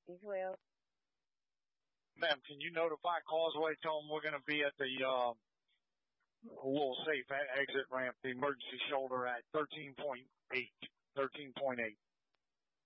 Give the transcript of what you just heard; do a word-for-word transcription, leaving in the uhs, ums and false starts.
fifty twelve. Ma'am, can you notify Causeway? Tell them we're going to be at the uh, little safe exit ramp, the emergency shoulder at thirteen point eight. thirteen point eight.